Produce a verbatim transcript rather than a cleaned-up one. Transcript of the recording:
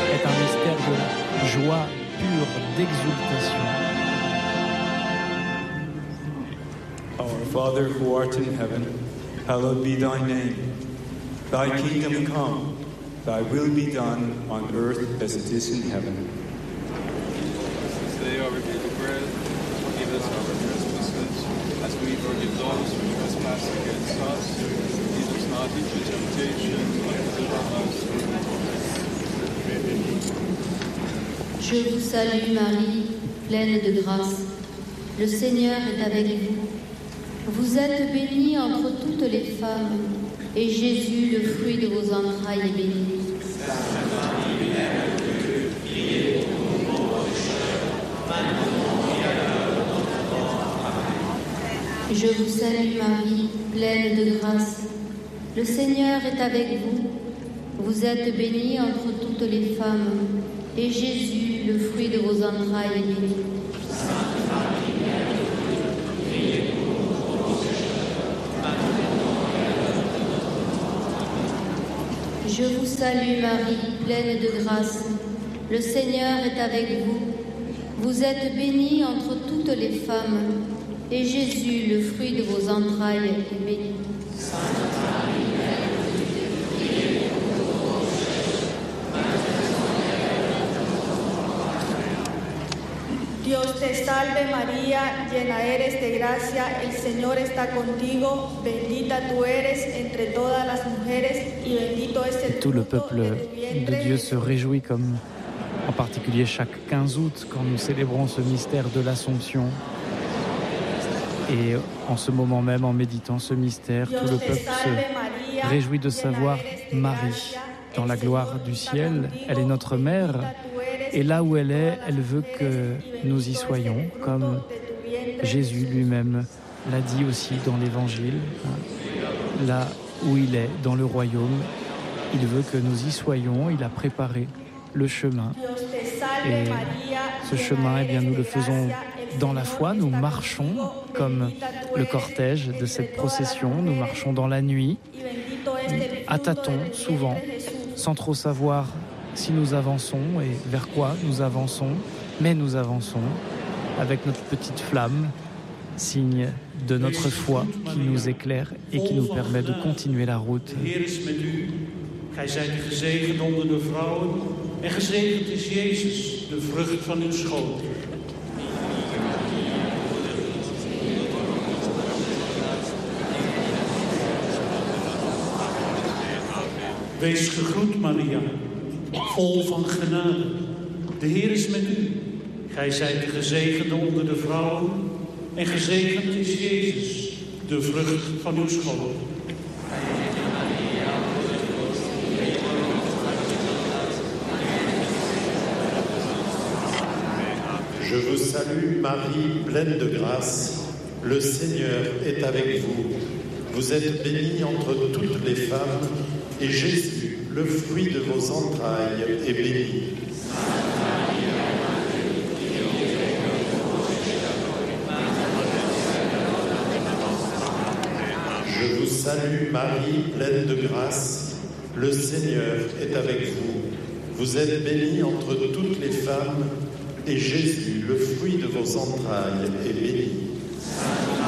est un mystère de joie pure, d'exultation. Our Father who art in heaven, hallowed be thy name. Thy kingdom come, thy will be done on earth as it is in heaven. This day our daily bread, forgive us our trespasses, as we forgive those who trespass against us. Lead us not into temptation, but deliver us from evil. Je vous salue Marie, pleine de grâce. Le Seigneur est avec vous. Vous êtes bénie entre toutes les femmes, et Jésus, le fruit de vos entrailles, est béni. Sainte Marie, Mère de Dieu, priez pour nous pauvres pécheurs, maintenant et à l'heure de notre mort. Amen. Je vous salue Marie, pleine de grâce. Le Seigneur est avec vous. Vous êtes bénie entre toutes les femmes, et Jésus, le fruit de vos entrailles, est béni. Sainte Marie, Mère de Dieu, priez pour nous pauvres pécheurs, maintenant et à l'heure de notre mort. Amen. Je vous salue Marie, pleine de grâce. Le Seigneur est avec vous. Vous êtes bénie entre toutes les femmes, et Jésus, le fruit de vos entrailles, est béni. Sainte Marie, Mère de Dieu, priez pour nous pauvres pécheurs, maintenant et à l'heure de notre mort. Amen. Dios te salve María, llena eres de gracia, el Señor está contigo, bendita tú eres entre todas las mujeres y bendito es el Tout le fruto peuple de tu vientre. de Dieu se réjouit, comme en particulier chaque quinze août, quand nous célébrons ce mystère de l'Assomption. Et en ce moment même, en méditant ce mystère, tout le peuple se réjouit de savoir Marie dans la gloire du ciel. Elle est notre mère, et là où elle est, elle veut que nous y soyons, comme Jésus lui-même l'a dit aussi dans l'Évangile. Là où il est, dans le royaume, il veut que nous y soyons. Il a préparé le chemin. Et ce chemin, eh bien, nous le faisons dans la foi. Nous marchons comme le cortège de cette procession. Nous marchons dans la nuit, à tâtons souvent, sans trop savoir si nous avançons et vers quoi nous avançons. Mais nous avançons avec notre petite flamme, signe de notre foi qui nous éclaire et qui nous permet de continuer la route. Gij zijt gezegend onder de vrouwen en gezegend is Jezus, de vrucht van uw schoot. Wees gegroet, Maria, vol van genade. De Heer is met u. Gij zijt gezegend onder de vrouwen en gezegend is Jezus, de vrucht van uw schoot. Je vous salue Marie, pleine de grâce. Le Seigneur est avec vous. Vous êtes bénie entre toutes les femmes, et Jésus, le fruit de vos entrailles, est béni. Je vous salue Marie, pleine de grâce. Le Seigneur est avec vous. Vous êtes bénie entre toutes les femmes, et Jésus, le fruit de vos entrailles, est béni.